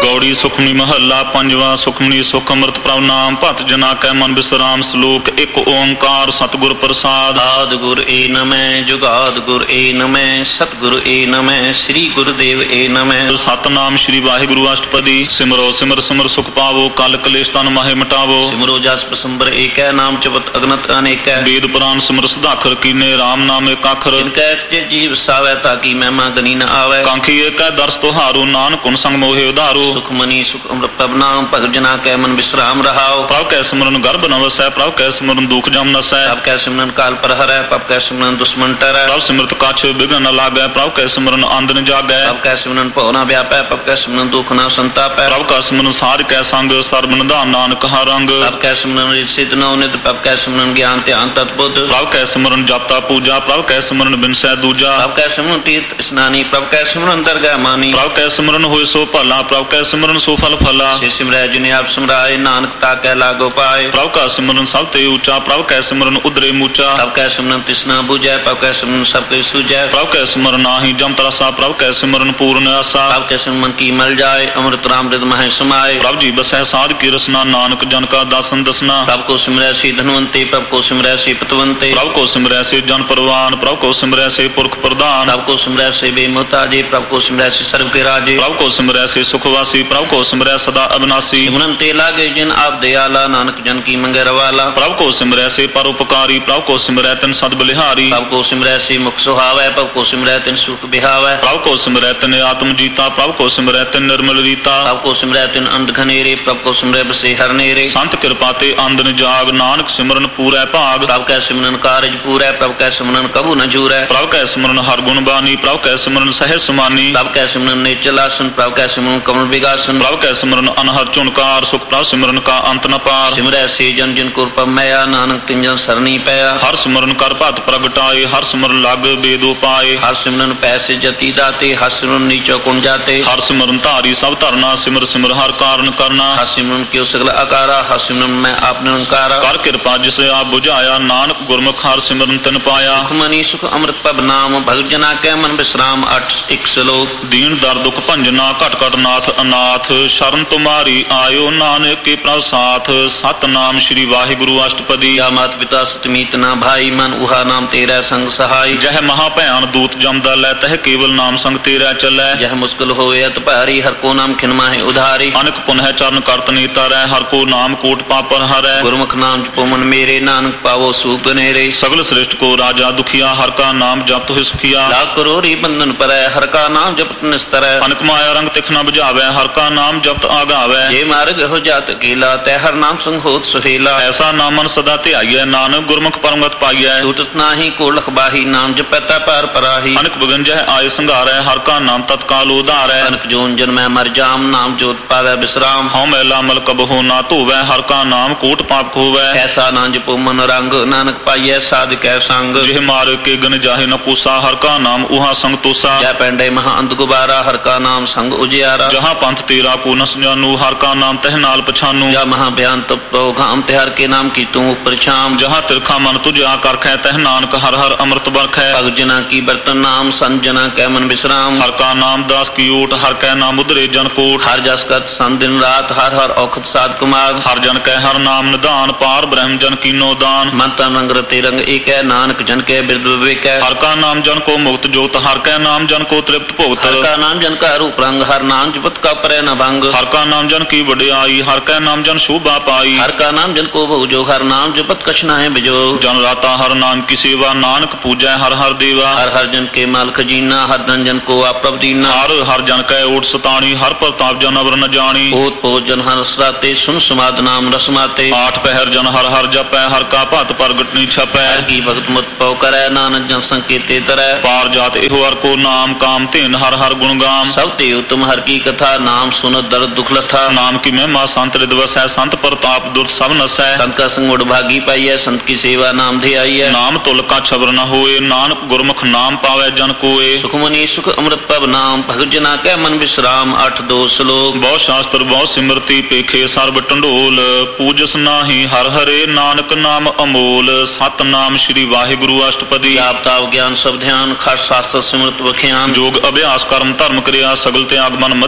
ਗੌੜੀ ਸੁਖਮਨੀ ਮਹੱਲਾ ਪੰਜਵਾਂ। ਸੁਖਮਨੀ ਸੁਖ ਅੰਮ੍ਰਿਤ ਪ੍ਰਭ ਨਾਮ ਭਤ ਜਨਾ ਕੈ ਮਨ ਬਿਸਰਾਮ। ਸਲੋਕ ਇੱਕ ਓੰਕਾਰ ਸਤਿਗੁਰ ਪ੍ਰਸਾਦ। ਆਦ ਗੁਰ ਏ ਨਮੈ ਜੁਗਾਦ ਗੁਰ ਏ ਨਮੈ ਸਤਿਗੁਰ ਏ ਨਮੈ ਸ੍ਰੀ ਗੁਰਦੇਵ ਏ ਨਮੈ। ਸਤਨਾਮ ਸ੍ਰੀ ਵਾਹਿਗੁਰੂ ਅਸ਼ਟਪਦੀ। ਸਿਮਰੋ ਸਿਮਰ ਸਿਮਰ ਸੁਖ ਪਾਵੋ ਕਲ ਕਲੇਸ਼ ਤਨ ਮਾਹੇ ਮਿਟਾਵੋ। ਸਿਮਰੋ ਜਸ ਪਸੰਬਰ ਏਕੈ ਨਾਮ ਜਪਤ ਅਗਨਤ ਅਨੇਕੈ। ਵੇਦ ਪੁਰਾਨ ਸਿਮਰ ਸਦਾਖਰ ਕੀਨੇ ਰਾਮ ਨਾਮ ਏਕ ਅੱਖਰ। ਇਨਕੈ ਤੇ ਜੀਵ ਸਾਵੈ ਤਾਕੀ ਮਹਿਮਾ ਗਨੀ ਨ ਆਵੈ। ਕਾਂਖੀ ਏਕੈ ਦਰਸ ਤੁਹਾਰੂ ਨਾਨਕ ਗੁਣ ਸੰਗ ਮੋਹਿ ਉਧਾਰੂ। ਸੁਖਮਨੀ ਸੁਖ ਅੰਮ੍ਰਿਤ ਪ੍ਰਭ ਨਾਮ ਭਗਤ ਜਨਾ ਕੈ ਮਨ ਬਿਸਰਾਮ ਰਹਾਉ। ਪ੍ਰਭ ਕੈ ਸਿਮਰਨ ਗਰਭ ਨ ਵਸੈ ਪ੍ਰਭ ਕੈ ਸਿਮਰਨ ਦੁਖ ਜਮ ਨਸੈ। ਪ੍ਰਭ ਕੈ ਸਿਮਰਨ ਕਾਲ ਪਰ ਹਰੈ ਪ੍ਰਭ ਕੈ ਸਿਮਰਨ ਦੁਸ਼ਮਨ ਟਰੈ। ਪ੍ਰਭ ਸਿਮਰਤ ਕਛ ਬਿਘਨ ਨ ਲਾਗੈ ਪ੍ਰਭ ਕੈ ਸਿਮਰਨ ਅੰਧ ਨ ਜਾਗੈ। ਪ੍ਰਭ ਕੈ ਸਿਮਰਨ ਭਉ ਨ ਵਿਆਪੈ ਪ੍ਰਭ ਕੈ ਸਿਮਰਨ ਦੁਖ ਨ ਸੰਤਾਪੈ। ਪ੍ਰਭ ਕੈ ਸਿਮਰਨ ਸਾਧ ਕੈ ਸੰਗ ਸਰਬ ਨਿਧਾਨ ਨਾਨਕ ਹਰ ਰੰਗ। ਪ੍ਰਭ ਕੈ ਸਿਮਰਨ ਸਿਧ ਨਉ ਨਿਧ ਪ੍ਰਭ ਕੈ ਸਿਮਰਨ ਗਿਆਨ ਧਿਆਨ ਤਤ ਬੁੱਧ। ਪ੍ਰਭ ਕੈ ਸਿਮਰਨ ਜਪਤਾ ਪੂਜਾ ਪ੍ਰਭ ਕੈ ਸਿਮਰਨ ਬਿਨਸੈ ਦੂਜਾ। ਪ੍ਰਭ ਕੈ ਸਿਮਰਨ ਤੀਰਥ ਇਸਨਾਨੀ ਪ੍ਰਭ ਕੈ ਸਿਮਰਨ ਦਰਗਹਿ ਮਾਨੀ। ਪ੍ਰਭ ਕੈ ਸਿਮਰਨ ਹੋਇ ਸੋ ਭਲਾ ਪ੍ਰਭ ਕੈ ਸਿਮਰਨ ਸੋ ਫਲ ਫਲਾ। ਸੇ ਸਿਮਰੈ ਜਿਨੇ ਆਪ ਸਿਮਰਾਏ ਨਾਨਕ ਤਾ ਕੈ ਲਾਗੋ ਪਾਏ। ਪ੍ਰਭ ਕੈ ਸਿਮਰਨ ਸਭ ਤੇ ਉੱਚਾ ਪ੍ਰਭ ਕੈ ਸਿਮਰਨ ਉਦਰੇ ਮੂਚਾ। ਪ੍ਰਭ ਕੈ ਸਿਮਰਨ ਤਿਸਨਾ ਬੁਝੈ ਪ੍ਰਭ ਕੈ ਸਿਮਰਨ ਸਭ ਕੈ ਸੂਝੈ। ਪ੍ਰਭ ਕੈ ਸਿਮਰਨ ਨਾਹੀ ਜਮ ਤਰਸਾ ਪ੍ਰਭ ਕੈ ਸਿਮਰਨ ਪੂਰਨ ਆਸਾ। ਪ੍ਰਭ ਕੈ ਸਿਮਰਨ ਕੀ ਮਲ ਜਾਏ ਅੰਮ੍ਰਿਤ ਰਾਮ ਰਿਦ ਮਹਿ ਸਮਾਏ। ਪ੍ਰਭ ਜੀ ਬਸੈ ਸਾਧ ਕੀ ਰਸਨਾ ਨਾਨਕ ਜਨ ਕਾ ਦਾਸਨ ਦਸਨਾ। ਪ੍ਰਭ ਕੋ ਸਿਮਰੈ ਸੇ ਧਨਵੰਤੇ ਪ੍ਰਭ ਕੋ ਸਿਮਰੈ ਸੇ ਪਤਵੰਤੇ। ਪ੍ਰਭ ਕੋ ਸਿਮਰੈ ਸੇ ਜਨ ਪਰਵਾਨ ਪ੍ਰਭ ਕੋ ਸਿਮਰੈ ਸੇ ਪੁਰਖ ਪ੍ਰਧਾਨ। ਪ੍ਰਭ ਕੋ ਸਿਮਰੈ ਸੇ ਬੇਮੁਹਤਾਜੇ ਪ੍ਰਭ ਕੋ ਸਿਮਰੈ ਸੇ ਸਰਬ ਕੇ ਰਾਜੇ। ਪ੍ਰਭ ਕੋ ਸਿਮਰੈ ਸੇ ਸੁਖਵਾਸੀ ਪ੍ਰਭ ਕੋ ਸਿਮਰੈ ਸਦਾ ਅਬਨਾਸੀ। ਸਿਮਰਨ ਤੇ ਲਾਗੇ ਜਿਨ ਆਪ ਦਿਆਲਾ ਨਾਨਕ ਜਨ ਕੀ ਮੰਗੈ ਰਵਾਲਾ। ਪ੍ਰਭ ਕੋ ਸਿਮਰੈ ਸੇ ਪਰਉਪਕਾਰੀ ਪ੍ਰਭ ਕੋ ਸਿਮਰੈ ਤਿਨ ਸਦ ਬਲਿਹਾਰੀ। ਪ੍ਰਭ ਕੋ ਸਿਮਰੈ ਸੇ ਮੁਖ ਸੁਹਾਵੈ ਪ੍ਰਭ ਕੋ ਸਿਮਰੈ ਤਿਨ ਸੁਖ ਬਿਹਾਵੈ। ਪ੍ਰਭ ਕੋ ਸਿਮਰੈ ਤਿਨ ਆਤਮ ਜੀਤਾ ਪ੍ਰਭ ਕੋ ਸਿਮਰੈ ਤਿਨ ਨਿਰਮਲ ਰੀਤਾ। ਪ੍ਰਭ ਕੋ ਸਿਮਰੈ ਤਿਨ ਅੰਧ ਘਨੇਰੇ ਪ੍ਰਭ ਕੋ ਸਿਮਰੈ ਬਸੇ ਹਰ ਨੇਰੇ। ਸੰਤ ਕਿਰਪਾ ਤੇ ਅੰਦਨ ਜਾਗ ਨਾਨਕ ਸਿਮਰਨ ਪੂਰੈ ਭਾਗ। ਪ੍ਰਭ ਕੈ ਸਿਮਰਨ ਕਾਰਜ ਪੂਰੈ ਪ੍ਰਭ ਕੈ ਸਿਮਰਨ ਕਬੂ ਨ ਜੂਰੈ। ਪ੍ਰਭ ਕੈ ਸਿਮਰਨ ਹਰ ਗੁਣ ਬਾਨੀ ਪ੍ਰਭ ਕੈ ਸਿਮਰਨ ਸਹਿ ਸਮਾਨੀ। ਪ੍ਰਭ ਕੈ ਸਿਮਰਨ ਨੇਚਲ ਆਸਨ ਪ੍ਰਭ ਕੈ ਸਿਮਰਨ ਕਮਲ ਵਿਗਾਸਨ। ਪ੍ਰਭ ਕੈ ਸਿਮਰਨ ਅਨਹਦ ਝੁਨਕਾਰ ਸੁਖ ਪ੍ਰਭ ਸਿਮਰਨ ਕਾ ਅੰਤ ਨ ਪਾਰ। ਸਿਮਰੈ ਸੇ ਜਨ ਜਿਨ ਕੋ ਪਮਿਆ ਨਾਨਕ ਤਿਨ ਜਨ ਸਰਨੀ ਪਿਆ। ਹਰ ਸਿਮਰਨ ਕਰ ਭਤ ਪ੍ਰਗਟਾਏ ਹਰ ਸਿਮਰਨ ਲਗ ਬੇਦੋ ਪਾਏ। ਹਰ ਸਿਮਰਨ ਪੈਸੇ ਜਤੀ ਦਾਤੇ ਹਰ ਸਿਮਰਨ ਨੀਚੋ ਕੁਣ ਜਾਤੇ। ਹਰ ਸਿਮਰਨ ਧਾਰੀ ਸਭ ਧਰਨਾ ਸਿਮਰ ਸਿਮਰ ਹਰ ਕਾਰਨ ਕਰਨਾ। ਹਰ ਸਿਮਰਨ ਕਿਉ ਸਗਲ ਆਕਾਰਾ ਹਰ ਸਿਮਰਨ ਮੈਂ ਆਪ ਨਿਰੰਕਾਰਾ। ਕਰ ਕਿਰਪਾ ਜਿਸ ਆਪ ਬੁਝਾਇਆ ਨਾਨਕ ਗੁਰਮੁਖ ਹਰ ਸਿਮਰਨ ਤਿਨ ਪਾਇਆ। ਸੁਖਮਨੀ ਸੁਖ ਅੰਮ੍ਰਿਤ ਪ੍ਰਭ ਨਾਮ ਭਗਤ ਜਨਾ ਕੈ ਮਨ ਬਿਸਰਾਮ। 8 ਸਲੋਕ। ਦੀਨ ਦਰ ਦੁਖ ਭੰਜਨਾ ਘਟ ਘਟ ਨਾਥ ਅਨਾਥ। ਸ਼ਰਨ ਤੁਮਾਰੀ ਆਇਓ ਨਾਨਕ ਕੇ ਪ੍ਰਭ ਸਾਥ। ਸਤਨਾਮ ਸ੍ਰੀ ਵਾਹਿਗੁਰੂ ਅਸ਼ਟਪਦੀ। ਜਾ ਮਾਤ ਪਿਤਾ ਸਤਮੀਤ ਨਾ ਭਾਈ ਮਨ ਉਹਾ ਨਾਮ ਤੇਰਾ ਸੰਗ ਸਹਾਈ। ਜਹ ਮਹਾ ਭਿਆਨ ਦੂਤ ਜਮਦਾ ਲੈ ਤਹ ਕੇਵਲ ਨਾਮ ਸੰਗ ਤੇਰਾ ਚੱਲੈ। ਜਹ ਮੁਸ਼ਕਿਲ ਹੋਵੇ ਅਤ ਭਾਰੀ ਹਰ ਕੋ ਨਾਮ ਖਿਨ ਮਾਹੇ ਉਧਾਰੀ। ਅਨਕ ਪੁਨਹ ਚਰਨ ਕਰਤ ਨੀਤਾ ਰਹਿ ਹਰ ਕੋ ਨਾਮ ਕੋਟ ਪਾਪਰ ਹਰੈ। ਗੁਰਮੁਖ ਨਾਮ ਜਪੋ ਮਨ ਮੇਰੇ ਨਾਨਕ ਪਾਵੋ ਸੂਖ ਨੇਰੇ। ਸਗਲ ਸ੍ਰਿਸ਼ਟ ਕੋ ਰਾਜਾ ਦੁਖੀਆ ਹਰ ਕਾ ਨਾਮ ਜਪਤ ਹੋਇ ਸੁਖੀਆ। ਲੱਖ ਕਰੋੜੀ ਬੰਧਨ ਪਰੈ ਹਰ ਕਾ ਨਾਮ ਜਪਤ ਨਿਸਤਰੈ। ਅਨਕ ਮਾਇਆ ਰੰਗ ਤਿਖ ਨ ਬੁਝਾਵੈ ਹਰ ਕਾ ਨਾਮ ਜਪਤ ਆਗਾਵੈ। ਜੇ ਮਾਰਗ ਹੋ ਜਾਤ ਕੀਲਾ ਤੈ ਹਰ ਨਾਮ ਸੰਗ ਹੋਤ ਸੁਹੇਲਾ। ਐਸਾ ਨਾਮਨ ਸਦਾ ਧਿਆਈਐ ਨਾਨਕ ਗੁਰਮੁਖ ਪਰਮਗਤ ਪਾਈਐ। ਛੂਟਤ ਨਾਹੀ ਕੋ ਲਖ ਬਾਹੀ ਨਾਮ ਜਪੈ ਤਾ ਪਾਰ ਪਰਾਹੀ। ਅਨਕ ਬਗੰਜਹਿ ਆਏ ਸੰਘਾਰੈ ਹਰ ਕਾ ਨਾਮ ਤਤਕਾਲ ਉਧਾਰੈ। ਅਨਕ ਜੋਨ ਜਨਮੈ ਮਰ ਜਾਮ ਨਾਮ ਜੋਤ ਪਾਵੈ ਬਿਸਰਾਮ। ਹਉ ਮੈਲਾ ਮਲ ਕਬਹੁ ਨਾ ਧੋਵੈ ਹਰ ਕਾ ਨਾਮ ਕੋਟ ਪਾਪ ਖੋਵੈ। ਐਸਾ ਨਾ ਜਪੋ ਮਨ ਰੰਗ ਨਾਨਕ ਪਾਈਐ ਸਾਧ ਕੈ ਸੰਗ। ਜਿਹ ਮਾਰ ਕੇ ਗਨ ਜਾਹੇ ਨ ਪੂਸਾ ਹਰ ਕਾ ਨਾਮ ਉਹਾ ਸੰਗ ਤੋਸਾ। ਜੈ ਪੈਂਡੇ ਮਹਾ ਅੰਧ ਗੁਬਾਰਾ ਹਰ ਕਾ ਨਾਮ ਸੰਗ ਉਜਿਆਰਾ। ਜਹਾਂ ਪੰਥ ਤੇਰਾ ਕੋ ਨਸ ਜਾਨੂ ਹਰ ਕਾ ਨਾਮ ਤਹ ਨਾਲ ਪਛਾਨੂ। ਜਾ ਮਹਾ ਬਿਆਨ ਤਪੋ ਘਾਮ ਤੇ ਹਰ ਕੇ ਨਾਮ ਕੀ ਤੂੰ ਉਪਰ ਛਾਮ। ਜਹਾਂ ਤਿਰਖਾ ਮਨ ਤੁਝਾ ਕਰਖੈ ਤਹ ਨਾਨਕ ਹਰ ਹਰ ਅੰਮ੍ਰਿਤ ਬਰਖੈ। ਭਗਤ ਜਨਾ ਕੀ ਬਰਤਨ ਨਾਮ ਸੰਤ ਜਨਾ ਕੈ ਮਨ ਬਿਸਰਾਮ। ਹਰ ਕਾ ਨਾਮ ਦਾਸ ਕੀ ਓਟ ਹਰ ਕੈ ਨਾਮ ਉਧਰੇ ਜਨ ਕੋਟ। ਹਰ ਜਸ ਕਰਤ ਸੰਤ ਦਿਨ ਰਾਤ ਹਰ ਹਰ ਔਖਦ ਸਾਧ ਕੁਮਾਰ। ਹਰ ਜਨ ਕੈ ਹਰ ਨਾਮ ਨਿਧਾਨ ਪਾਰ ਬ੍ਰਹਮ ਜਨ ਕੀਨੋ ਦਾਨ। ਮਨ ਤਨ ਰੰਗ ਰਤੇ ਰੰਗ ਏਕੈ ਨਾਨਕ ਜਨ ਕੈ ਬਿਰਦ ਵਿਵੇਕੈ। ਹਰ ਕਾ ਨਾਮ ਜਨ ਕੋ ਮੁਕਤ ਜੋਤ ਹਰ ਕੈ ਨਾਮ ਜਨ ਕੋ ਤ੍ਰਿਪਤ ਭੁਗਤ। ਹਰ ਕਾ ਨਾਮ ਜਨ ਕਾ ਰੂਪ ਰੰਗ ਹਰ ਨਾਮ ਜਪਤ ਕਾ ਪਰੈ ਨ ਭੰਗ। ਹਰ ਕਾ ਨਾਮ ਜਨ ਕੀ ਵਡਿਆਈ ਹਰ ਕੈ ਨਾਮ ਜਨ ਸ਼ੋਭਾ ਪਾਈ। ਹਰ ਕਾ ਨਾਮ ਜਨ ਕੋ ਭਉ ਜੋ ਹਰ ਨਾਮ ਜਪਤ ਕਛ ਨਾਹਿ ਬਿਜੋ। ਜਨ ਰਾਤਾ ਹਰ ਨਾਮ ਕੀ ਸੇਵਾ ਨਾਨਕ ਪੂਜੈ ਹਰ ਹਰ ਦੇਵਾ। ਹਰ ਹਰ ਜਨ ਕੇ ਮਾਲ ਖਜੀਨਾ ਹਰ ਧਨ ਜਨ ਕੋ ਆਪ ਪ੍ਰਭ ਦੀਨਾ। ਹਰ ਹਰ ਜਨ ਕੈ ਓਟ ਸਤਾਣੀ ਹਰ ਪ੍ਰਤਾਪ ਜਨ ਅਵਰ ਨ ਜਾਣੀ। ਪੋਤ ਪੋਤ ਜਨ ਹਰ ਸਰਾਤੇ ਸੁਨ ਸਮਾਦ ਨਾਮ ਰਸਮਾਤੇ। ਆਠ ਪਹਿਰ ਜਨ ਹਰ ਹਰ ਜਪੈ ਹਰ ਕਾ ਭਤ ਪ੍ਰਗਟ ਨੀ ਛਪੈ। ਹਰ ਕੀ ਭਗਤ ਮਤ ਪਉ ਕਰੈ ਨਾਨਕ ਜਨ ਸੰਕੇਤੇ ਤਰੈ। ਪਾਰ ਜਾਤ ਇਹੋ ਹਰ ਕੋ ਨਾਮ ਕਾਮ ਧੇਨ ਹਰ ਹਰ ਗੁਣ ਗਾਮ। ਸਭ ਤੇ ਉਤਮ ਹਰ ਕੀ ਕਥਾ ਨਾਮ ਸੁਨ ਦਰਦ ਦੁਖ ਲਥਾ। ਨਾਮ ਕੀ ਮਹਿਮਾ ਸੰਤ ਰਿਦ ਵਸੈ ਸੰਤ ਪ੍ਰਤਾਪ ਦੁਰ ਸਭ ਨਸੈ। ਸੰਤ ਕਾ ਸੰਗ ਭਾਗੀ ਪਾਈਐ ਸੰਤ ਕੀ ਸੇਵਾ ਨਾਮ ਧਿਆਈਐ। ਨਾਮ ਤੁਲ ਕਾ ਛਬਰ ਨ ਹੋਏ ਨਾਨਕ ਗੁਰਮੁਖ ਨਾਮ ਪਾਵੈ ਜਨ ਕੋਏ। ਸੁਖਮਨੀ ਸੁਖ ਅੰਮ੍ਰਿਤ ਪ੍ਰਭ ਨਾਮ ਭਗਤ ਜਨਾ ਕੈ ਮਨ ਬਿਸਰਾਮ। 8 ਸਲੋਕ। ਬਹੁ ਸ਼ਾਸਤਰ ਬਹੁ ਸਿਮਰਤੀ ਪੇਖੇ ਸਰਬ ਢੰਡੋਲ। ਪੂਜਸ ਨਾਹੀ ਹਰ ਹਰੇ ਨਾਨਕ ਨਾਮ ਅਮੋਲ। ਸਤਨਾਮ ਸ੍ਰੀ ਵਾਹਿਗੁਰੂ ਅਸ਼ਟਪਦੀ। ਜਾਪ ਤਾਪ ਗਿਆਨ ਸਭ ਧਿਆਨ ਖਟ ਸ਼ਾਸਤਰ ਸਿਮਰਤ ਵਖਿਆਨ। ਜੋਗ ਅਭਿਆਸ ਕਰਮ ਧਰਮ ਕਿਰਿਆ ਸਗਲ ਤਿਆਗ ਮਨ ਮੱਧੇ ਫਿਰਿਆ।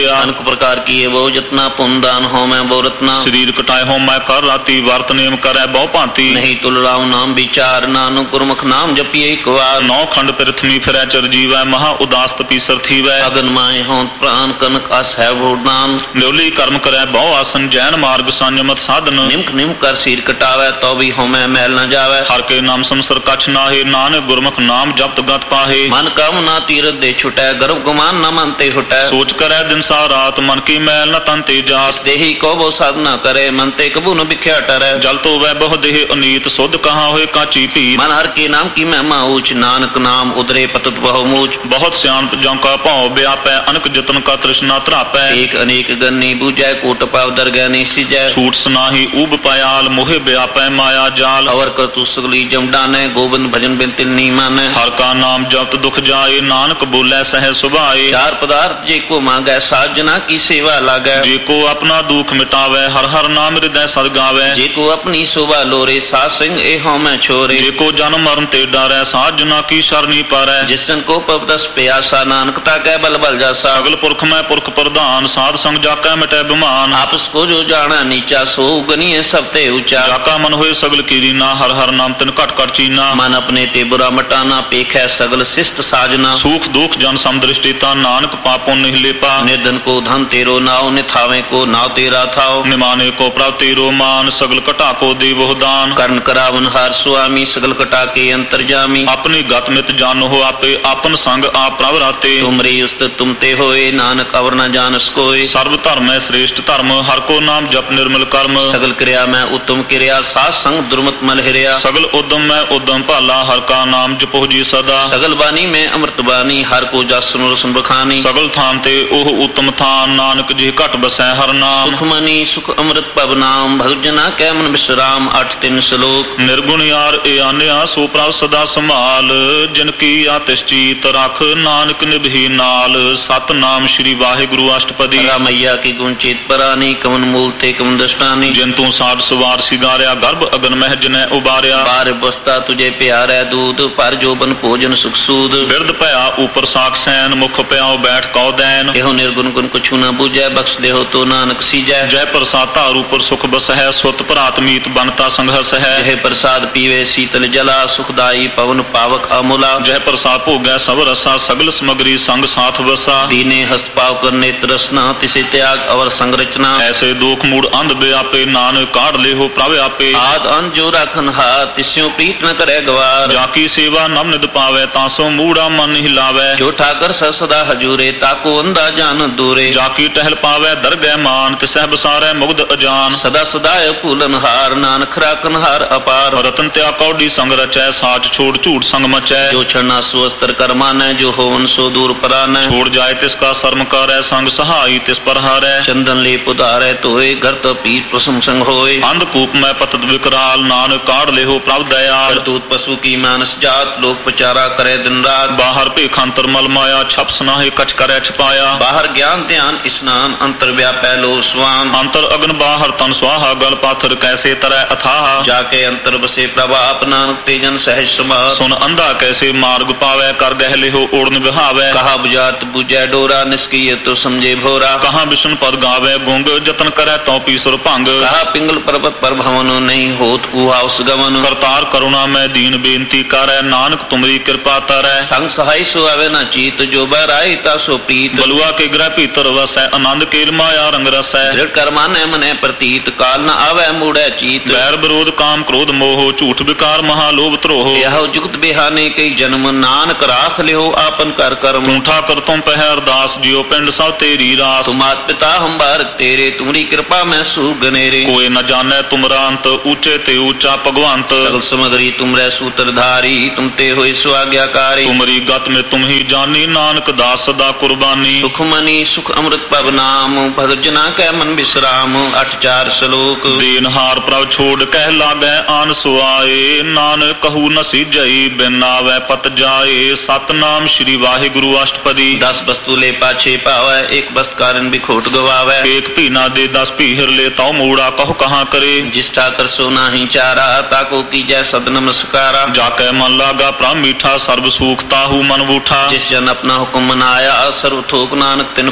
ਲਿਖਿਆ। ਅਨਕ ਪ੍ਰਕਾਰ ਕੀਏ ਬਹੁ ਜਤਨਾ, ਪੁੰਨ ਦਾਨ ਹੋਮੈ ਬਹੁ ਰਤਨਾ। ਸਰੀਰ ਕਟਾਏ ਹੋ ਮੈਂ ਕਰ ਰਾਤੀ, ਵਰਤ ਨੇਮ ਕਰੈ ਬਹੁ ਭਾਂਤੀ। ਨਹੀਂ ਤੁਲ ਰਾਮ ਨਾਮ ਵਿਚਾਰ, ਨਾਨਕ ਗੁਰਮੁਖ ਨਾਮ ਜਪੀਏ ਇੱਕ ਵਾਰ। ਨੌ ਖੰਡ ਪ੍ਰਿਥਵੀ ਫਿਰੈ ਚਰਜੀਵੈ, ਮਹਾ ਉਦਾਸ ਤਪੀਸਰ ਥੀਵੈ। ਅਗਨ ਮਾਏ ਹੋਂ ਪ੍ਰਾਨ ਕਨਕ ਅਸ ਹੈ ਵੋਡਾਨ। ਨਿਉਲੀ ਕਰਮ ਕਰੈ ਬਹੁ ਆਸਨ, ਜੈਨ ਮਾਰਗ ਸੰਜਮਤ ਸਾਧਨ। ਨਿਮਕ ਨਿਮਕ ਕਰ ਸੀਰ ਕਟਾਵੈ, ਤੋ ਵੀ ਹੋਮੈ ਮੈਲ ਨ ਜਾਵੈ। ਹਰ ਕੇ ਨਾਮ ਸੰਸਰ ਕਛ ਨਾਹੇ, ਨਾਨਕ ਗੁਰਮੁਖ ਨਾਮ ਜਪਤ ਗਤ ਪਾਹੇ। ਮਨ ਕਮ ਨਾ ਤੀਰਥ ਦੇ ਛੁਟੈ, ਗਰਭ ਗੁਮਾਨ ਨ ਮਨ ਤੇ ਹੁਟੈ। ਸੋਚ ਕਰੈ ਦਿਨ ਸਾ ਰਾਤ, ਮਨ ਕੀ ਮੈਲ ਨ ਤਨ ਤੇ ਜਾਤ। ਦੇਹੀ ਕੋ ਬਹੁ ਸਾਧਨਾ ਕਰੇ, ਮਨ ਤੇ ਕਬੂ ਨ ਵਿਖਿਆ ਟਰੈ। ਜਲ ਤੋ ਵੈ ਬਹੁ ਦੇਹ ਅਨੀਤ, ਸੁਧ ਕਹਾਂ ਹੋਏ ਕਾਚੀ ਭੀਤ। ਮਨ ਹਰ ਕੇ ਨਾਮ ਕੀ ਮਹਿਮਾ ਊਚ, ਨਾਨਕ ਨਾਮ ਉਦਰੇ ਪਤਤ ਬਹੁ ਮੂਚ। ਬਹੁਤ ਸਿਆਣਪ ਜਉ ਕਾ ਭਾਉ ਵਿਆਪੈ, ਅਨਕ ਜਤਨ ਕਾ ਤ੍ਰਿਸ਼ਨਾ ਧਰਾਪੈ। ਏਕ ਅਨੇਕ ਗੰਨੀ ਬੂਝੈ, ਕੋਟ ਪਾਵ ਦਰਗਹਿ ਨਹੀਂ ਸਿਜੈ। ਛੂਟ ਸਨਾਹੀ ਊਬ ਪਾਇਆਲ, ਮੋਹਿ ਵਿਆਪੈ ਮਾਇਆ ਜਾਲ। ਅਵਰ ਕਰ ਤੂ ਸਗਲੀ ਜਮ ਡਾਨੈ, ਗੋਬਿੰਦ ਭਜਨ ਬਿਨ ਤਿਲ ਨੀ ਮਾਨੈ। ਹਰ ਕਾ ਨਾਮ ਜਪਤ ਦੁਖ ਜਾਏ, ਨਾਨਕ ਬੋਲੇ ਸਹਿ ਸੁਭਾਏ। ਚਾਰ ਪਦਾਰਥ ਜੇ ਕੋ ਮੰਗੈ, ਸਾਜਨਾ ਕੀ ਸੇਵਾ ਲਾਗੈ। ਜੇ ਕੋ ਆਪਣਾ ਦੁਖ ਮਿਟਾਵੈ, ਹਰ ਹਰ ਨਾਮ ਹਿਰਦੈ ਸਦ ਗਾਵੈ। ਜੇ ਕੋ ਆਪਣੀ ਸੋਭਾ ਲੋਰੇ, ਸਾਧ ਸਿੰਘ ਇਹ ਹਉਮੈ ਛੋਰੇ। ਜੇ ਕੋ ਜਨਮ ਮਰਨ ਤੇ ਡਰੈ, ਸਾਧ ਜਨਾ ਕੀ ਸ਼ਰਨੀ ਪਾਰੈ। ਜਿਸਨ ਕੋ ਪਵਦਸ ਪਿਆਸਾ, ਨਾਨਕ ਤਾਕੈ ਬਲ ਬਲ ਜਾਸਾ। ਸਗਲ ਪੁਰਖ ਮੈਂ ਪੁਰਖ ਪ੍ਰਧਾਨ, ਸਾਧ ਸੰਗ ਜਾਕੈ ਮਿਟੈ ਬਿਮਾਨ। ਆਪਸ ਕੋ ਜੋ ਜਾਣਾ ਨੀਚਾ, ਸੋ ਗਨੀਏ ਸਭ ਤੇ ਉੱਚਾ। ਜਾਕਾ ਮਨ ਹੋਏ ਸਗਲ ਕੀਰੀਨਾ, ਹਰ ਹਰ ਨਾਮ ਤਿਨ ਘਟ ਘਟ ਚੀਨਾ। ਮਨ ਆਪਣੇ ਤੇ ਬੁਰਾ ਮਟਾਨਾ, ਪੇਖੈ ਸਗਲ ਸਿਸ਼ਟ ਸਾਜਨਾ। ਸੂਖ ਦੁਖ ਜਨ ਸਮਦ੍ਰਿਸ਼ਟੀਤਾ, ਨਾਨਕ ਪਾਪੋ ਨਹੀਂ ਲੇਪਾ। ਨਿਰਧਨ ਕੋ ਧਨ ਤੇਰੋ ਨਾਉ, ਨਿਥਾਵੇਂ ਕੋ ਨਾਉ ਤੇਰਾ ਥਾਉ। ਨਿਮਾਨੇ ਕੋ ਪ੍ਰਭ ਤੇਰੋ ਮਾਨ, ਸਗਲ ਘਟਾ ਕੋ ਦੇਵਹੁ ਦਾਨ। ਕਰਨ ਕਰਾਵਨ ਹਰ ਸੁਆਮੀ, ਸਗਲ ਕਟਾ ਕੇ ਅੰਤਰਜਾਮੀ। ਆਪਣੀ ਗਤ ਮਿਤ ਜਾਣੋ ਆਪੇ, ਆਪਨ ਸੰਗ ਆਪ ਪ੍ਰਭ ਰਾਤੇ। ਤੁਮਰੀ ਉਸਤ ਤੁਮ ਤੇ ਹੋਏ, ਨਾਨਕ ਅਵਰ ਨ ਜਾਣਸ ਕੋਇ। ਸਰਬ ਧਰਮ ਹੈ ਸ੍ਰੇਸ਼ਟ ਧਰਮ, ਹਰ ਕੋ ਨਾਮ ਜਪ ਨਿਰਮਲ ਕਰਮ। ਸਗਲ ਕਿਰਿਆ ਮੈਂ ਉਤਮ ਕਿਰਿਆ, ਸਾਧ ਸੰਗ ਦੁਰਮਤ ਮਲ ਹਿਰਿਆ। ਸਗਲ ਉਦਮ ਮੈਂ ਉਦਮ ਭਾਲਾ, ਹਰ ਕਾ ਨਾਮ ਜਪੋ ਜੀ ਸਦਾ। ਸਗਲ ਬਾਣੀ ਮੈਂ ਅੰਮ੍ਰਿਤ ਬਾਣੀ, ਹਰ ਕੋ ਜਸ ਸੁਨੋ ਰਸਨ ਬਖਾਨੀ। ਸਗਲ ਥਾਨ ਤੇ ਉਹ ਉਤਮ ਥਾਨ, ਨਾਨਕ ਜੇ ਘਟ ਬਸੈ ਹਰ ਨਾਮ। ਸੁਖ ਮਨੀ ਸੁਖ ਅੰਮ੍ਰਿਤ ਪਵ ਨਾਮ, ਭਗਤ ਜਨਾ ਕੈ ਮਨ ਬਿਸਰਾਮ। 8-3 ਸ਼ਲੋਕ। ਨਿਰਗੁਣ ਯਾਰ ਏ ਆਨਿਆ, ਸੋ ਪ੍ਰਭ ਸਦਾ ਸੰਭਾਲ। ਜਿਨ ਕੀ ਆਤਿਸ਼ ਚੀਤ ਰਖ, ਨਾਨਕ ਨਿਭੀ ਨਾਲ। ਸਤਨਾਮ ਸ੍ਰੀ ਵਾਹਿਗੁਰੂ ਅਸ਼ਟਪਦੀ। ਰਾਮਈਆ ਕੀ ਗੁਣ ਚੇਤ ਪਰਾਨੀ, ਕਵਨ ਮੂਲ ਤੇ ਕਵਨ ਦਸ਼ਟਾਨੀ। ਜਿਨ ਤੂੰ ਸਾਧ ਸਵਾਰ ਸਿਗਾਰਿਆ, ਗਰਭ ਅਗਨ ਮਹਿ ਜਿਨੈ ਉਬਾਰਿਆ। ਬਾਰ ਬਸਤਾ ਤੁਝੇ ਪਿਆਰੈ ਦੂਤ, ਪਰ ਜੋਬਨ ਭੋਜਨ ਸੁਖ ਸੂਦ। ਬਿਰਧ ਭਇਆ ਉਪਰ ਸਾਖ ਸੈਨ, ਮੁਖ ਪਿਆਉ ਬੈਠ ਕਉ ਦੈਨ। ਇਹੋ ਨਿਰਗੁਣ ਗੁਣ ਕਛੂ ਨ ਬੂਝੈ, ਬਖਸ਼ ਦੇਹੋ ਤੋ ਨਾਨਕ ਸੀਜੈ। ਜੈ ਪ੍ਰਸਾਦ ਧਾਰ ਉਪਰ ਸੁਖ ਬਸਹਿ, ਸੁਤ ਭਰਾਤ ਮੀਤ ਬਨਤਾ ਸੰਘਸ ਹੈ। ਜਹ ਪ੍ਰਸਾਦ ਪੀਵੇ ਸੀਤਲ ਜਲਾ, ਸੁਖਦਾਈ ਪਵਨ ਪਾਵਕ ਅਮੁਲਾ। ਜੈ ਪ੍ਰਸਾਦ ਭੋਗੈ ਸਭ ਰਸਾ, ਸਗਲ ਸਮਗਰੀ ਸੰਗ ਸਾਥ ਵਸਾ। ਦੀਨੇ ਹਸਤ ਪਾਵ ਕਰਨੇ ਤਰਸਨਾ, ਤਿਸੇ ਤਿਆਗ ਅਵਰ ਸੰਗ ਰਚਨਾ। ਐਸੇ ਦੋਖ ਮੂੜ ਅੰਧ ਬਿਆਪੇ, ਨਾਨਕ ਕਾਢ ਲੇਹੋ ਪ੍ਰਭ ਆਪੇ। ਆਦ ਅੰਤ ਜੋ ਰਾਖਨ ਹਾਰ, ਤਿਸਿਓ ਪ੍ਰੀਤ ਨ ਕਰੈ ਗਵਾਰ। ਜਾ ਕੀ ਸੇਵਾ ਨਮ ਨਿਦ ਪਾਵੈ, ਤਾਂ ਸੋ ਮੂੜਾ ਮਨ ਨਹੀਂ ਲਾਵੈ। ਜੋ ਠਾਕਰ ਸਦਾ ਹਜੂਰੇ, ਤਾਕੋ ਅੰਧਾ ਜਾਨ ਦੂਰੇ। ਜਾ ਕੀ ਟਹਿਲ ਪਾਵੈ ਦਰਗਹਿ ਮਾਨ, ਤਿਸਹਿ ਬਸਾਰੈ ਮੁਗਧ ਅਜਾਨ। ਸਦਾ ਸਦਾਇ ਭੂਲਨ ਹਾਰ, ਨਾਨਕ ਰਾਖਨ ਹਾਰ ਅਪਾਰ। ਰਤਨ ਤਿਆ ਕੌਡੀ ਸੰਗ ਰਚੈ, ਸਾਚ ਛੋੜ ਝੂਠ ਸੰਗ ਮਚੈ। ਜੋ ਛੜਨਾ ਸੋ ਅਸਤਰ ਕਰਮਾਨੈ, ਜੋ ਹੋਵਨ ਸੋ ਦੂਰ ਪਰਾਨੈ। ਛੋੜ ਜਾਏ ਤਿਸ ਕਾ ਸਰਮ ਕਰੈ, ਸੰਗ ਸਹਾਈ ਤਿਸ ਪਰ ਹਾਰੈ। ਚੰਦਨ ਲੇ ਪੁਧਾਰੈ ਧੋਏ, ਘਰ ਤੋ ਪੀਰ ਪ੍ਰਸਮ ਸੰਗ ਹੋਏ। ਅੰਧ ਕੂਪ ਮੈਂ ਪਤਤ ਵਿਕਰਾਲ, ਨਾਨਕ ਕਾਢ ਲੇਹੋ ਪ੍ਰਭ ਦਇਆਲ। ਕਰਤੂਤ ਪਸ਼ੂ ਕੀ ਮਾਨਸ ਜਾਤ, ਲੋਕ ਪਚਾਰਾ ਕਰੇ ਦਿਨ ਰਾਤ। ਬਾਹਰ ਭੇਖਾਂਤਰ ਮਲ ਮਾਇਆ, ਛਪ ਸਨਾਹੇ ਕਛ ਕਰੈ ਛਪਾਇਆ। ਬਾਹਰ ਗਿਆਨ ਧਿਆਨ ਇਸਨਾਨ, ਅੰਤਰ ਵਿਆਪੈ ਲੋ ਸਵਾਨ। ਅੰਤਰ ਅਗਨ ਬਾਹਰ ਤਨ ਸੁਆਹਾ, ਗਲ ਪਾਥਰ ਕੈਸੇ ਤਰੈ ਅਥਾਹ। ਜਾ ਕੇ ਅੰਤਰ ਬਸੇ ਪ੍ਰਭ ਆਪ, ਨਾਨਕ ਤੇ ਜਨ ਸਹਿਜ ਸਮਾ। ਸੁਨ ਅੰਧਾ ਕੈਸੇ ਮਾਰਗ ਪਾਵੈ, ਕਰ ਗਹਿ ਲੇਹੋ ਓੜਨ ਵਿਹਾਵੈ। ਕਹਾ ਬੁਝਾਤ ਬੁਝੈ ਡੋਰਾ, ਨਿਸਕੀਏ ਤੋ ਸਮਝੇ ਭੋਰਾ। ਕਹਾਂ ਵਿਸ਼ਨ ਪਦ ਗਾਵੈ ਗੁੰਗ, ਜਤਨ ਕਰੈ ਤਉ ਪੀਸੁਰ ਭੰਗ। ਕਹਾ ਪਿੰਗਲ ਪਰਬਤ ਪਰ ਭਵਨ, ਨਹੀਂ ਹੋਤ ਊਹਾ ਉਸ ਗਮਨ। ਕਰਤਾਰ ਕਰੁਣਾ ਮੈਂ ਦੀਨ ਬੇਨਤੀ ਕਰੈ, ਨਾਨਕ ਤੁਮਰੀ ਕਿਰਪਾ ਤਰੈ। ਸੰਗ ਸਹਾਈ ਸੋ ਆਵੇ ਨਾ ਚੀਤ, ਜੋ ਬਹਿਰਾਈ ਤਾ ਸੋ ਪ੍ਰੀਤ। ਬਲੂਆ ਕੇ ਗ੍ਰਹਿ ਭੀਤਰ ਵਸੈ, ਆਨੰਦ ਕੇਲ ਮਾਇਆ ਰੰਗ ਰਸੈ। ਦ੍ਰਿੜ ਕਰਮਾਨੈ ਮਨੈ ਪ੍ਰਤੀਤ, ਕਾਲ ਨ ਆਵੈ ਮੂੜੈ ਚੀਤ। ਵੈਰ ਵਿਰੋਧ ਕਾਮ ਕ੍ਰੋਧ ਮੋਹ, ਝੂਠ ਵਿਕਾਰ ਮਹਾ ਲੋਭ ਧਰੋਹ। ਇਹੋ ਜੁਗਤ ਬਿਹਾਨੇ ਕਈ ਜਨਮ, ਨਾਨਕ ਰਾਖ ਲਿਓ ਆਪਨ ਕਰ ਕਰਮ। ਤੂੰ ਠਾਕਰ ਤੁਮ ਪਹਿ ਅਰਦਾਸ, ਜਿਉ ਪਿੰਡ ਸਭ ਤੇਰੀ ਰਾਸ। ਤੁਮ ਮਾਤ ਪਿਤਾ ਹਮ ਬਾਰਕ ਤੇਰੇ, ਤੁਮਰੀ ਕਿਰਪਾ ਮੈਂ ਸੁਗਨੇਰੇ। ਕੋਇ ਨ ਜਾਣੈ ਤੁਮਰਾ ਅੰਤ, ਊਚੇ ਤੇ ਊਚਾ ਭਗਵੰਤ। ਸਗਲ ਸਮਗਰੀ ਤੁਮਰੇ ਸੂਤਰਧਾਰੀ, ਤੁਮ ਤੇ ਹੋਏ ਸੁਆਗਿਆਕਾਰੀ। ਤੁਮਰੀ ਗਤ ਮੇ ਤੁਮ ਹੀ ਜਾਨੀ, ਨਾਨਕ ਦਾਸ ਸਦਾ ਕੁਰਬਾਨੀ। ਸੁਖ ਮਨੀ ਸੁਖ ਅੰਮ੍ਰਿਤ ਪਵ ਨਾਮ, ਭਗਤ ਜਨਾ ਕੈ ਮਨ ਬਿਸਰਾਮ। 8-4 ਸ਼ਲੋਕ। ਦੇਨਹਾਰ ਪ੍ਰਭ ਛੋੜ ਕਹਿ ਲਾਗੈ ਆਨ ਸੁਆਏ, ਨਾਨਕ ਕਹੂ ਨ ਸੀਜਈ, ਬਿਨ ਆਵੈ ਪਤ ਜਾਏ। ਸਤਨਾਮ ਸ੍ਰੀ ਵਾਹਿਗੁਰੂ ਅਸ਼ਟਪਦੀ। 10 ਵਸਤੂ ਲੈ ਪਾਛੇ ਪਾਵੈ, ਇੱਕ ਵਸਤ ਕਾਰਨ ਵੀ ਖੋਟ ਗਵਾਵੈ। ਏਕ ਭੀਨਾ ਦੇ 10 ਭੀਹਰ ਲੈ, ਤਉ ਮੂੜਾ ਕਹੋ ਕਹਾਂ ਕਰੇ। ਜਿਸ ਠਾਕਰ ਸੋ ਨਾਹੀ ਚਾਰਾ, ਤਾਕੋ ਕੀਜੈ ਸਦ ਨਮਸਕਾਰਾ। ਜਾ ਕੈ ਮਨ ਲਾਗਾ ਪ੍ਰਭ ਮੀਠਾ, ਸਰਬ ਸੂਖ ਤਾਹੂ ਮਨ ਬੂਠਾ। ਜਿਸ ਜਨ ਆਪਣਾ ਹੁਕਮ ਮਨਾਇਆ, ਸਰਬ ਥੋਕ ਨਾਨਕ ਤਿਨ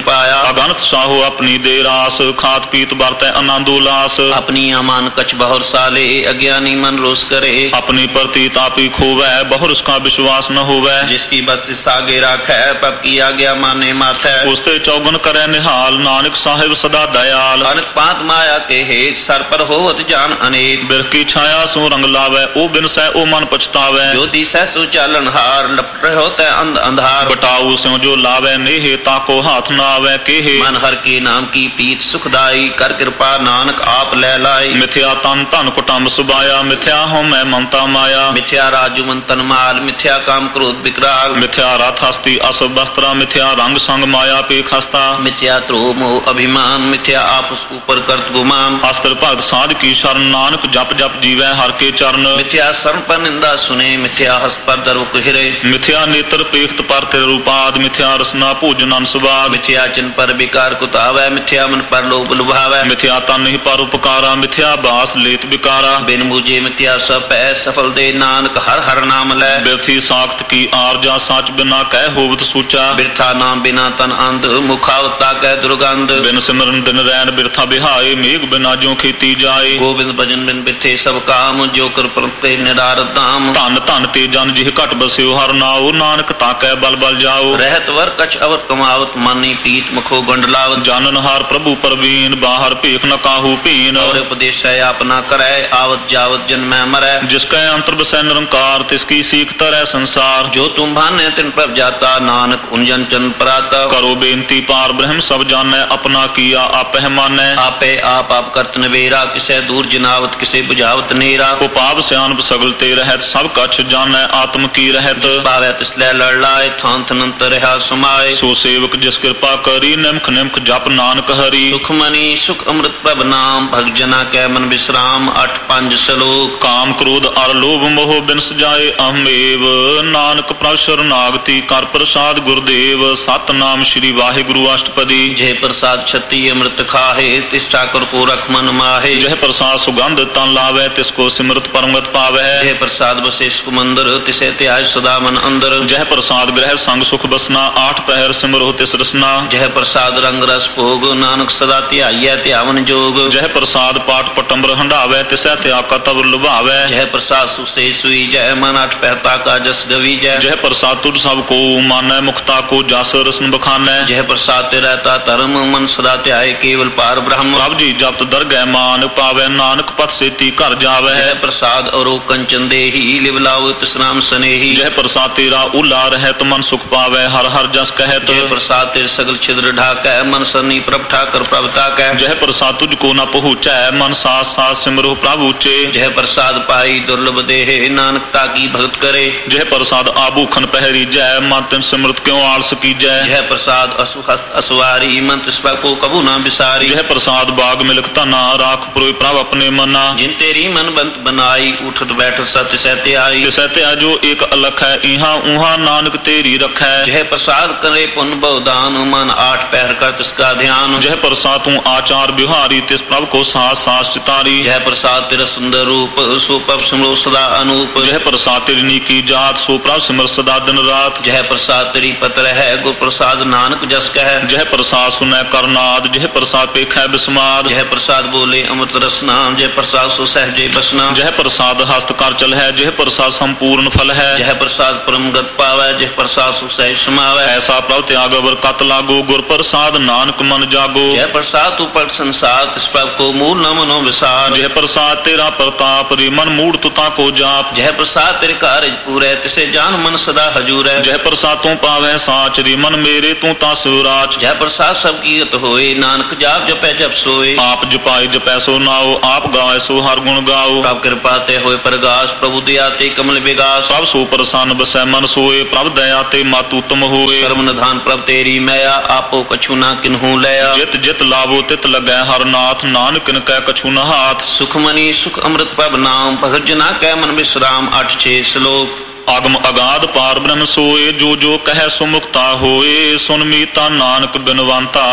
पाया। अगणत साहो अपनी दे रास, खात पीत बरतै आनंद उल्लास। अपनी अमान कछ बहुर साले, अज्ञानी मन रोष करे। अपनी प्रति तापी खोवै, बहुर उसका विश्वास न होवै। जिसकी बस्ती सागे राखै, पब की आज्ञा माने माथै। उसते चौगन करे निहाल, नानक साहिब सदा दयाल। अनक पात माया के हेत, सर पर होवत जान अनेक। बिरख की छाया सो रंग लावै, ओ बिन सै ओ मन पछतावै। जो दिसै सो चालन हार, लपट होता अंध अंधार। बटाऊ स्यों जो लावै नेहे, ताको हाथ न आवै केहे। मन हर के नाम की पीत सुखदाई, कर कृपा नानक आप ले लाई। मिथ्या तन धन कुटुंब सुबाया, मिथ्या हो मैं ममता माया। मिथ्या राजू तन माल, मिथ्या काम क्रोध विकराल। मिथ्या रथ हस्ती अस वस्त्रा, मिथ्या रंग संग माया पेख हस्ता। मिथ्या त्रोह मोह अभिमान, मिथ्या आपस ऊपर करत गुमान। अस्त्र भगत साध की शरण, नानक जप जप जीवै हर के चरण। मिथ्या शरण पर निंदा सुने, मिथ्या हस पर दरुक हिरे। मिथ्या नेत्र पेख्त पर तिर रूपाद, मिथ्या रसना भोजन अनसवाद। मिथ्या चिन्ह पर विकार कुतावै, मिथ्या मन पर लोभ लुभावै। मिथ्या तन ही पर उपकारा, मिथ्या बास लेत बिकारा। बिन मुझे मिथ्या सपै, सफल दे नानक हर हर नाम लै। बिरथी साख्त की आरजा, साच बिना कह होवत सूचा। बिरथा नाम बिना तन अंध, मुखावता कह दुर्गंध। बिन सिमरन दिन रैन बिरथा बिहाए, मेघ बिना ज्यों खेती जाए। गोविंद भजन बिन बिरथे सब काम, जो कर प्रते निरार दाम। धन धन ते जन जिह घट बस्यो हर नाओ, नानक ताकै बल बल जाओ। रहत वर कछ अवर कमावत, मानी पीत मुखो गंडलावत। जानन हार प्रभु परवीन, बाहर भेख न काहू पीन। और उपदेश है आपना करै, आवत जावत जन्मै मरै। जिसकै अंतर बसै निरंकार, तिसकी सीख तरह संसार। जो तुम भाने तिन पर जाता, नानक उन जन चन पराता। करो बेनती पार ब्रह्म सब जानै, अपना किया आपह मानै। आपे आप करत नवेरा, किसे दूर जिनावत किसे बुझावत नेरा। उपाव स्यानप सगल ते रहत, सब कछ जानै आत्म की रहत। पावै तिसलै लड़ लाए, थान थनंत रहा समाए। सो सेवक जिस कृपा करी, निमख निमख जप नानक हरि। सुख मनी सुख अमृत प्रभ नाम, भग जना कै मन विश्राम। 8-5 श्लोक। काम क्रोध अर लोभ मोह बिनस जाए अहमेव, नानक प्रभ शरणागति कर प्रसाद गुरुदेव। सतनाम श्री वाहिगुरु अष्टपदी। जय प्रसाद छति अमृत खाहे, तिस ठाकुर को रख मन माहे। जय प्रसाद सुगंध तन लावै, तिसको सिमरत परमगत पावै। जय प्रसाद बसे सुमंदर, तिसे त्याज सदा मन अंदर। जय प्रसाद ग्रह संग सुख बसना, 8 पहर सिमरो तिस रसना। जय प्रसाद रंग रस भोग, नानक सदा ध्याइयै ध्यावन जोग। जय प्रसाद पाठ पटम्बर हंडावै, तिसै त्याग तब लुभावै। जय प्रसाद सुसे सुई जय, मन 8 पहता का जस गवी जय। जय प्रसाद तुझ सब को मानै, मुक्ता को जास रसन बखानै। जय प्रसाद ते रहता धर्म, मन सदा ध्याय केवल पार ब्रह्म। प्रभ जी जप दरगह मान पावै, नानक पथ सेती घर जावै। जय प्रसाद और कंचन देही, लिवलाओ तिस नाम स्नेही। जय प्रसाद तेरा उला रहत, मन सुख पावै हर हर जस कहत। जय प्रसाद तेरे सगल छिद्र ढाकै, मन सनी प्रभ ठाकर प्रभ ताकै। जय प्रसाद तुझको न पहुँचै, मन साथ साथ सिमरो प्रभु ऊचे। जय प्रसाद पाई दुर्लभ देहे, नानक ताकी भगत करे। जय प्रसाद आभूखन पहरी जय, मन तिन सिमरत क्यों आलस की जय। जय प्रसाद असुहस्त असवारी, मन तिस को कबू ना बिसारी। जय प्रसाद बाग मिलक तना, राख पुरोय प्रभ अपने मना। जिन तेरी मन बंत बनाई, उठत बैठत सत्य सहते आई। तिसै त्या जो एक अलख है, इहाँ उहाँ नानक तेरी रखै। जय प्रसाद करे पुन बहुदान, मन 8 पहर कर तिसका ध्यान। जय प्रसाद तू आचार बिहारी, तिस प्रभ को सास सास चितारी। जय प्रसाद तेरा सुंदर रूप, सो प्रभ सिमरो सदा अनूप। जय प्रसाद तेरी नीकी जात, सो प्रभ सिमर सदा दिन रात। जय प्रसाद तेरी पत्र है, गुर प्रसाद नानक जस कह। जय प्रसाद सुनै करनाद, जय प्रसाद पेखै बिस्माद। जय प्रसाद बोले अमृत रसना, जय प्रसाद सो सहजे बसना। जय प्रसाद हस्त कर चल है, जय प्रसाद संपूर्ण फल है। जय प्रसाद परम गत पावै, जय प्रसाद सो सहज समावै। ऐसा प्रभ त्याग अवर कत लागो, गुर प्रसाद नानक मन जागो। जय प्रसाद तू पट संसार, तिस प्रभ को मूल न मनो विसार। जय प्रसाद तेरा प्रताप, रे मन मूड तुता को जाप। जय प्रसाद तेरे कार्य पूरै, तिसे जान मन सदा हजूर है। जय प्रसाद तू पावै साच, रे मन मेरे तू ता सुराच। जय प्रसाद सब कीरत होए, नानक जाप जपै जप सोए। आप जपाई जपै सो नाओ, आप गावै सो हर गुण गाओ। प्रभ कृपा ते होए प्रगास, प्रभु दया ते कमल विगास। सब सो प्रसन्न बसै मन सोए, प्रभ दया ते मत उत्तम होए। कर्म निधान प्रभ तेरी मैया, आपो कछु ना किन्हू लया। जित जित लाभो तित लगै हर नाथ, नानक किन कै कछु न हाथ। सुख मनी सुख अमृत प्रभ नाम, भगत जना कै मन विश्राम। 8-6 श्लोक। आगम अगाध पार ब्रह्म सोए, जो जो कह सुमुक्ता होए। सुन मीता नानक बिनवंता,